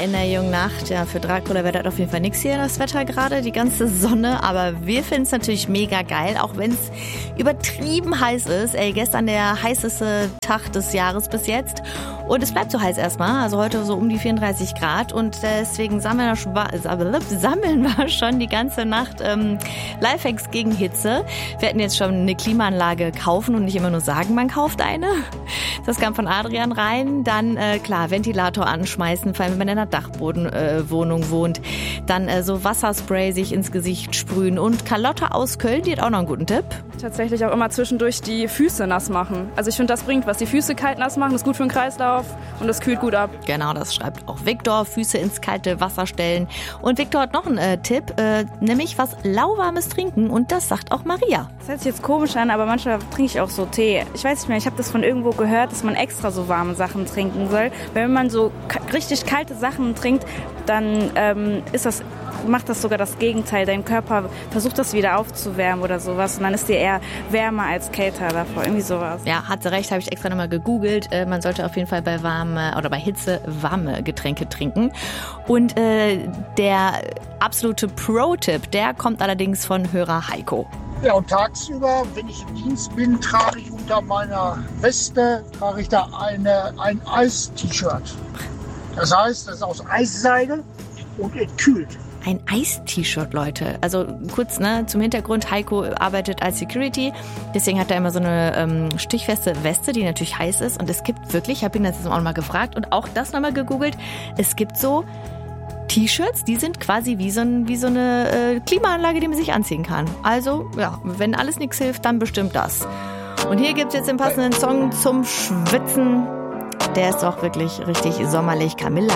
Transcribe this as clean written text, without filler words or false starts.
in der jungen Nacht. Ja, für Dracula wäre das auf jeden Fall nichts hier, das Wetter gerade, die ganze Sonne. Aber wir finden es natürlich mega geil, auch wenn es übertrieben heiß ist. Gestern der heißeste Tag des Jahres bis jetzt. Und es bleibt so heiß erstmal, also heute so um die 34 Grad. Und deswegen sammeln wir schon die ganze Nacht Lifehacks gegen Hitze. Wir hätten jetzt schon eine Klimaanlage kaufen und nicht immer nur sagen, man kauft eine. Das kam von Adrian rein. Dann, klar, Ventilator anschmeißen, vor allem wenn man in einer Dachbodenwohnung wohnt. Dann so Wasserspray sich ins Gesicht sprühen. Und Carlotta aus Köln, die hat auch noch einen guten Tipp. Tatsächlich auch immer zwischendurch die Füße nass machen. Also ich finde, das bringt was. Die Füße kalt nass machen, ist gut für den Kreislauf und das kühlt gut ab. Genau, das schreibt auch Viktor. Füße ins kalte Wasser stellen. Und Viktor hat noch einen Tipp, nämlich was lauwarmes trinken. Und das sagt auch Maria. Das hört sich jetzt komisch an, aber manchmal trinke ich auch so Tee. Ich weiß nicht mehr, ich habe das von irgendwo gehört, dass man extra so warme Sachen trinken soll. Wenn man so richtig kalte Sachen trinkt, dann macht das sogar das Gegenteil. Dein Körper versucht das wieder aufzuwärmen oder sowas und dann ist dir eher wärmer als kälter davor, irgendwie sowas. Ja, hat sie recht, habe ich extra nochmal gegoogelt. Man sollte auf jeden Fall bei Hitze warme Getränke trinken. Und der absolute Pro-Tipp, der kommt allerdings von Hörer Heiko. Ja, und tagsüber, wenn ich im Dienst bin, trage ich unter meiner Weste ein Eis-T-Shirt. Das heißt, das ist aus Eisseide und es kühlt. Ein Eis-T-Shirt, Leute. Also kurz zum Hintergrund, Heiko arbeitet als Security, deswegen hat er immer so eine stichfeste Weste, die natürlich heiß ist. Und es gibt wirklich, ich habe ihn das jetzt auch mal gefragt und auch das nochmal gegoogelt, es gibt so T-Shirts, die sind quasi wie so eine Klimaanlage, die man sich anziehen kann. Also, ja, wenn alles nichts hilft, dann bestimmt das. Und hier gibt es jetzt den passenden Song zum Schwitzen. Der ist auch wirklich richtig sommerlich. Camilla